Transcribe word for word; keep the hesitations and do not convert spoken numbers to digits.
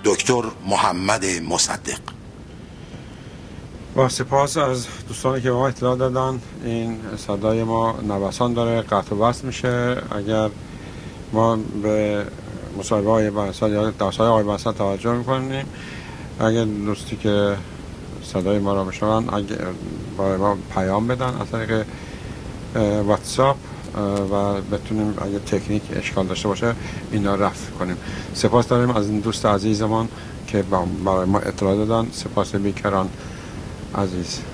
دکتر محمد مصدق. با سپاس از دوستانی که به ما اطلاع دادن. این صدای ما نوسان داره، قطع و وصل میشه. اگر ما به مصاحبه های بحثان یا درس های آقای بحثان توجه میکنیم، اگر دوستی که صدای ما را بشنون اگر با ما پیام بدن از طریق واتساپ و بتونیم اگر تکنیک اشکال داشته باشه اینا رفع کنیم. سپاس داریم از این دوست عزیزمان که برای ما اطلاع دادن. سپاس بیکران عزیز.